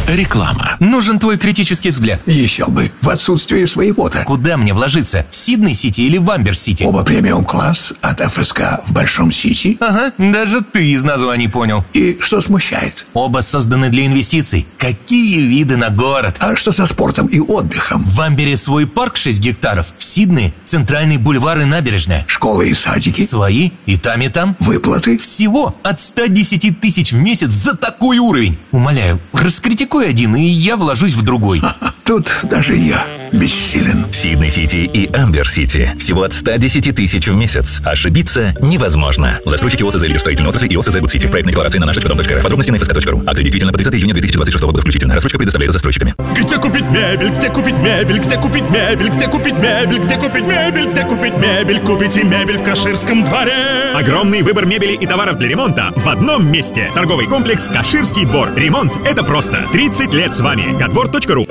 Реклама. Нужен твой критический взгляд. Еще бы, в отсутствие своего-то. Куда мне вложиться? В Сидней-Сити или в Амбер-Сити? Оба премиум-класс от ФСК в Большом Сити. Ага, даже ты из названий понял. И что смущает? Оба созданы для инвестиций. Какие виды на город? А что со спортом и отдыхом? В Амбере свой парк 6 гектаров. В Сиднее центральный бульвар и набережная. Школы и садики? Свои и там, и там. Выплаты? Всего от 110 тысяч в месяц за такой уровень. Умоляю, раскритикуй один, и я вложусь в другой. Тут даже я бессилен. Сидней-Сити и Амбер-Сити. Всего от 110 тысяч в месяц. Ошибиться невозможно. Застройщики ОСЗ «Лидер строительной отрасли» и ОСЗ «Гудсити». Проектная декларация на nаш.дом.рф. Подробности на fsk.ru. Акция действительно по 30 июня 2026 года включительно. Рассрочка предоставляется застройщиками. Где купить мебель? Где купить мебель? Где купить мебель? Где купить мебель? Где купить мебель? Где купить мебель? Купите мебель в Каширском дворе. Огромный выбор мебели и товаров для ремонта в одном месте. Торговый комплекс «Каширский двор». Ремонт – это просто. 30 лет с вами. Кадвор.ру.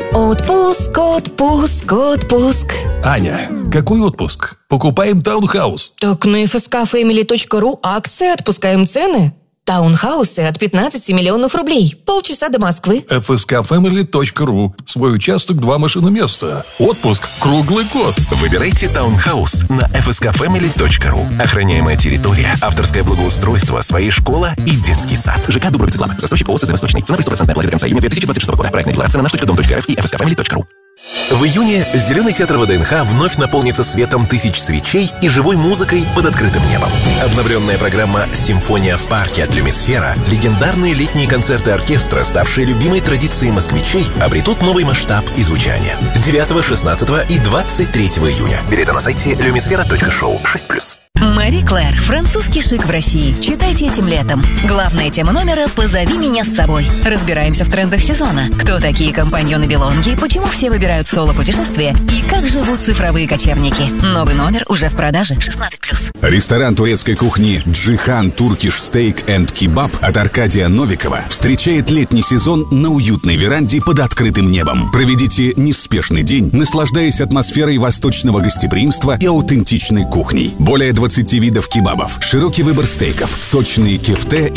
Отпуск. Аня, какой отпуск? Покупаем таунхаус. Так на fskfamily.ru акции, отпускаем цены. Таунхаусы от 15 миллионов рублей. Полчаса до Москвы. fskfamily.ru. Свой участок, 2 машиноместа. Отпуск круглый год. Выбирайте таунхаус на fskfamily.ru. Охраняемая территория, авторское благоустройство, своя школа и детский сад. ЖК Дубровица-Глава. Застройщик ОСЗ «Восточный». Цена плюс 100% оплаты до конца июня 2026 года. Проектная декларация на nаш.дом.рф и fskfamily.ru. В июне Зеленый театр ВДНХ вновь наполнится светом тысяч свечей и живой музыкой под открытым небом. Обновленная программа «Симфония в парке» от Люмисфера, легендарные летние концерты оркестра, ставшие любимой традицией москвичей, обретут новый масштаб и звучание. 9, 16 и 23 июня. Билеты на сайте lumisfera.show 6+. Мари Клэр. Французский шик в России. Читайте этим летом. Главная тема номера «Позови меня с собой». Разбираемся в трендах сезона. Кто такие компаньоны-белонги, почему все выбирают соло-путешествия и как живут цифровые кочевники. Новый номер уже в продаже. 16+. Ресторан турецкой кухни «Джихан Туркиш Стейк энд Кебаб» от Аркадия Новикова встречает летний сезон на уютной веранде под открытым небом. Проведите неспешный день, наслаждаясь атмосферой восточного гостеприимства и аутентичной кухней. Более 20 видов кебабов, широкий выбор стейков, сочные кефте